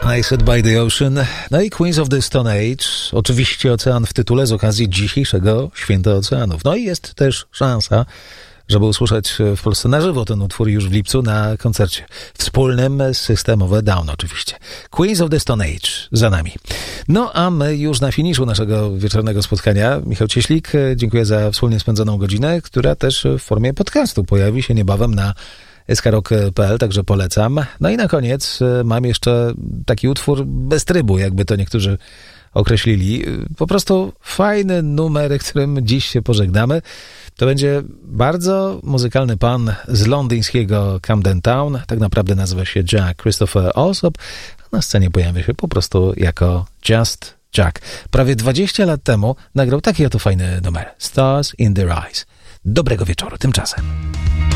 I Sit by the Ocean. No i Queens of the Stone Age. Oczywiście ocean w tytule z okazji dzisiejszego Święta Oceanów. No i jest też szansa, żeby usłyszeć w Polsce na żywo ten utwór już w lipcu na koncercie wspólnym Systemowe Down oczywiście. Queens of the Stone Age za nami. No a my już na finiszu naszego wieczornego spotkania. Michał Cieślik, dziękuję za wspólnie spędzoną godzinę, która też w formie podcastu pojawi się niebawem na skrok.pl, także polecam. No i na koniec mam jeszcze taki utwór bez trybu, jakby to niektórzy określili. Po prostu fajny numer, którym dziś się pożegnamy. To będzie bardzo muzykalny pan z londyńskiego Camden Town. Tak naprawdę nazywa się Jack Christopher Alsop. Na scenie pojawia się po prostu jako Just Jack. Prawie 20 lat temu nagrał taki oto fajny numer. Stars in Their Eyes. Dobrego wieczoru tymczasem.